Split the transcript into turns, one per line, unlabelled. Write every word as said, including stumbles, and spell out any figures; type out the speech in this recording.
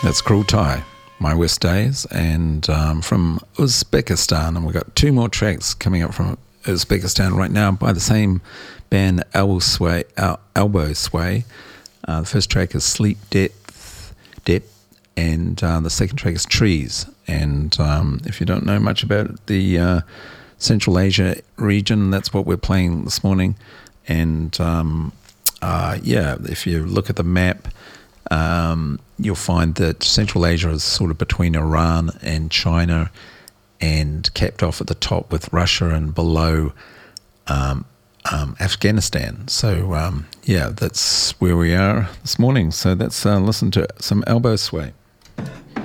That's Cruel Thai, My West Days, and um, from Uzbekistan. And we've got two more tracks coming up from Uzbekistan right now by the same band, Elbow Sway. El- Elbow Sway. Uh, the first track is Sleep Depth, Depth and uh, the second track is Trees. And um, if you don't know much about the uh, Central Asia region, that's what we're playing this morning. And um, uh, yeah, if you look at the map, Um, you'll find that Central Asia is sort of between Iran and China and capped off at the top with Russia and below um, um, Afghanistan. So, um, yeah, that's where we are this morning. So let's uh, listen to some Elbow Sway.